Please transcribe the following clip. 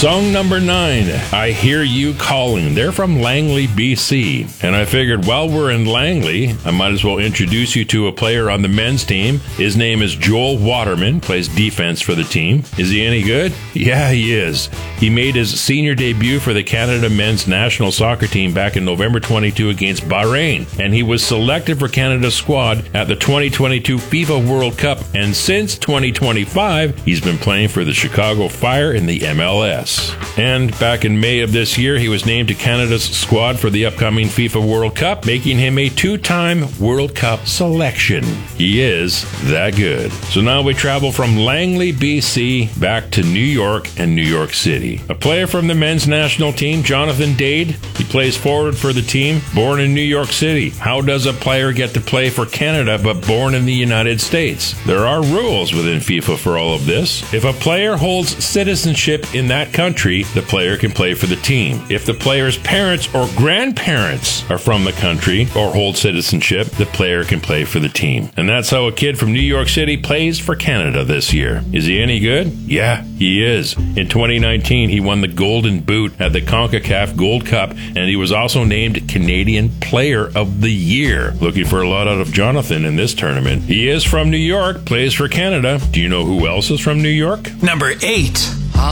Song number 9, I Hear You Calling. They're from Langley, BC. And I figured while we're in Langley, I might as well introduce you to a player on the men's team. His name is Joel Waterman, plays defense for the team. Is he any good? Yeah, he is. He made his senior debut for the Canada men's national soccer team back in November 22 against Bahrain, and he was selected for Canada's squad at the 2022 FIFA World Cup, and since 2025, he's been playing for the Chicago Fire in the MLS. And back in May of this year, he was named to Canada's squad for the upcoming FIFA World Cup, making him a 2-time World Cup selection. He is that good. So now we travel from Langley, BC, back to New York and New York City. A player from the men's national team, Jonathan Dade. He plays forward for the team, born in New York City. How does a player get to play for Canada but born in the United States? There are rules within FIFA for all of this. If a player holds citizenship in that country, the player can play for the team. If the player's parents or grandparents are from the country or hold citizenship, the player can play for the team. And that's how a kid from New York City plays for Canada this year. Is he any good? Yeah, he is. In 2019, he won the Golden Boot at the CONCACAF Gold Cup, and he was also named Canadian Player of the Year. Looking for a lot out of Jonathan in this tournament. He is from New York, plays for Canada. Do you know who else is from New York? Number 8.